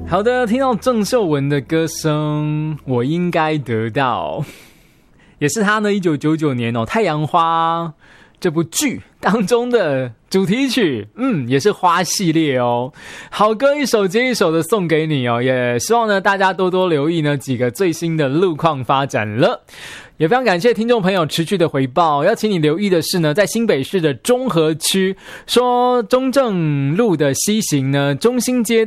好的，听到郑秀文的歌声，我应该得到，也是他呢1999年《太阳花》这部剧当中的主题曲，也是花系列哦。好歌一首接一首的送给你哦，也希望呢大家多多留意呢几个最新的路况发展了。也非常感谢听众朋友持续的回报，要请你留意的是呢，在新北市的中和区，说中正路的西行呢，中兴街